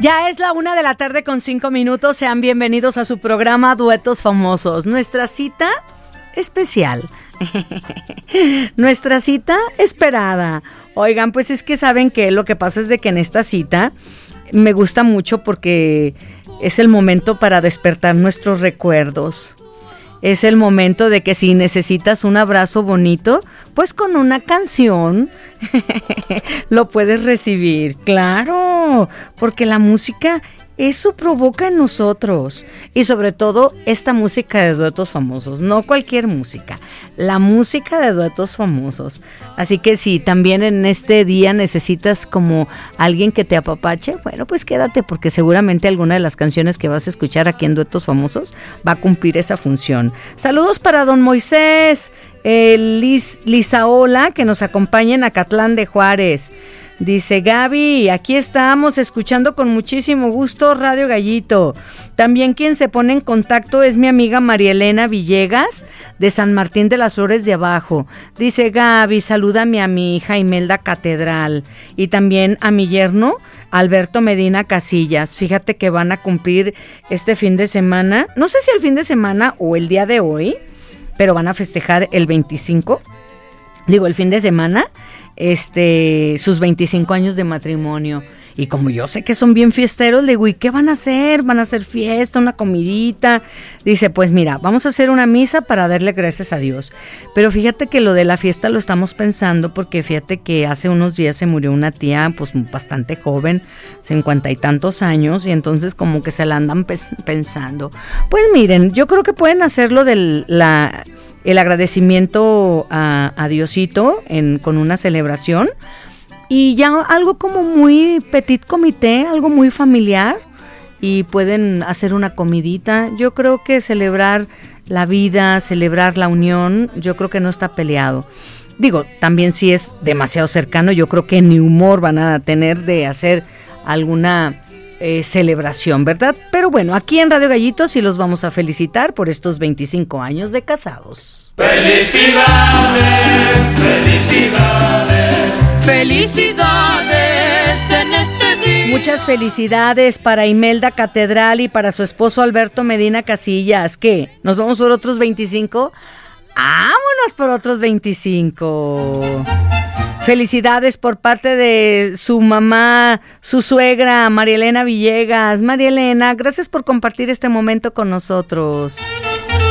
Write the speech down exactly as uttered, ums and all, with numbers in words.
Ya es la una de la tarde con cinco minutos. Sean bienvenidos a su programa Duetos Famosos. Nuestra cita especial. Nuestra cita esperada. Oigan, pues es que saben que lo que pasa es de que en esta cita me gusta mucho porque es el momento para despertar nuestros recuerdos. Es el momento de que si necesitas un abrazo bonito, pues con una canción lo puedes recibir. Claro, porque la música eso provoca en nosotros. Y sobre todo esta música de duetos famosos, no cualquier música, la música de duetos famosos. Así que si también en este día necesitas como alguien que te apapache, bueno, pues quédate porque seguramente alguna de las canciones que vas a escuchar aquí en Duetos Famosos va a cumplir esa función. Saludos para don Moisés, eh, Liz, Lizaola, que nos acompaña en Acatlán de Juárez. Dice Gaby, aquí estamos escuchando con muchísimo gusto Radio Gallito. También quien se pone en contacto es mi amiga María Elena Villegas de San Martín de las Flores de Abajo. Dice Gaby, salúdame a mi hija Imelda Catedral y también a mi yerno Alberto Medina Casillas. Fíjate que van a cumplir este fin de semana, no sé si el fin de semana o el día de hoy, pero van a festejar el veinticinco, digo el fin de semana, este, sus veinticinco años de matrimonio. Y como yo sé que son bien fiesteros, le digo, ¿y qué van a hacer? ¿Van a hacer fiesta, una comidita? Dice, pues mira, vamos a hacer una misa para darle gracias a Dios. Pero fíjate que lo de la fiesta lo estamos pensando porque fíjate que hace unos días se murió una tía, pues bastante joven, cincuenta y tantos años, y entonces como que se la andan pes- pensando. Pues miren, yo creo que pueden hacerlo del la el agradecimiento a, a Diosito en, con una celebración. Y ya algo como muy petit comité, algo muy familiar, y pueden hacer una comidita. Yo creo que celebrar la vida, celebrar la unión, yo creo que no está peleado. Digo, también si es demasiado cercano, yo creo que ni humor van a tener de hacer alguna eh, celebración, ¿verdad? Pero bueno, aquí en Radio Gallito sí los vamos a felicitar por estos veinticinco años de casados. ¡Felicidades! ¡Felicidades! ¡Felicidades en este día! Muchas felicidades para Imelda Catedral y para su esposo Alberto Medina Casillas. ¿Qué? ¿Nos vamos por otros veinticinco? ¡Vámonos por otros veinticinco! Felicidades por parte de su mamá, su suegra, María Elena Villegas. María Elena, gracias por compartir este momento con nosotros.